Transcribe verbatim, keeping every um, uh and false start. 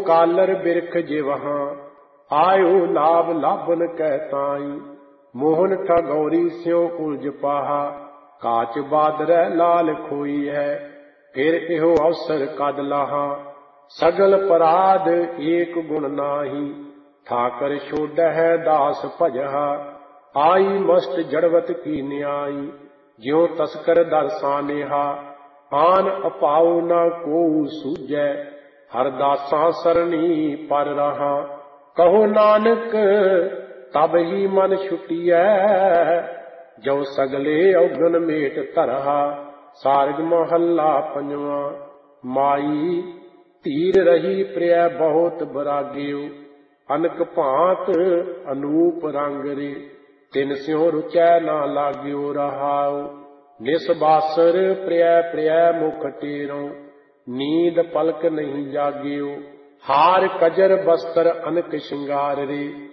कालर बिरख जिवहां, आयो लाभ लाभन कह ताई। मोहन ठगौरी स्यों उलझ पाहा, काच बादरै लाल खोई है। फिर इहो अवसर कद लाहा, सगल पराध एक गुण नाही। ठाकर छोड़ह दास भजहा, आई मस्त जड़वत की न्याई। ज्यों तस्कर दरसानेहा, आन अपाओ न को सूझै। हर दासा सरणी पर रहा, कहो नानक तब ही मन छुटियै। जो सगले औगन मेट धरहा, सारग महला पंजवा। माई धीर रही प्रिय बहुत बराग्यो, अनक भांत अनूप रंग रे। तिन स्यों रुचै ना लाग्यो रहाओ, निसबासर प्रिय प्रिय मुख टेरो। नींद पलक नहीं जाग्यो, हार कजर बस्तर अनक श्रृंगार रे।